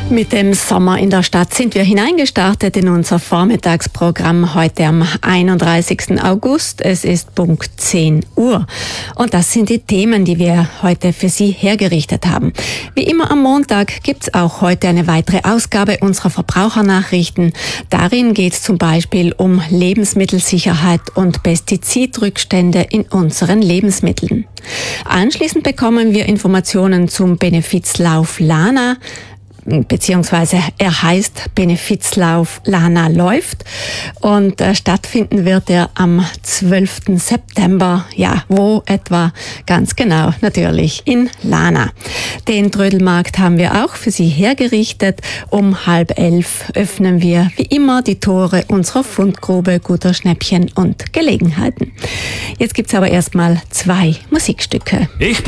Mit dem Sommer in der Stadt sind wir hineingestartet in unser Vormittagsprogramm heute am 31. August. Es ist Punkt 10 Uhr. Und das sind die Themen, die wir heute für Sie hergerichtet haben. Wie immer am Montag gibt's auch heute eine weitere Ausgabe unserer Verbrauchernachrichten. Darin geht es zum Beispiel um Lebensmittelsicherheit und Pestizidrückstände in unseren Lebensmitteln. Anschließend bekommen wir Informationen zum Benefizlauf Lana, beziehungsweise er heißt Benefizlauf Lana läuft und stattfinden wird er am 12. September, ja, wo etwa? Ganz genau, natürlich in Lana. Den Trödelmarkt haben wir auch für Sie hergerichtet. Um 10:30 öffnen wir wie immer die Tore unserer Fundgrube guter Schnäppchen und Gelegenheiten. Jetzt gibt's aber erstmal 2 Musikstücke.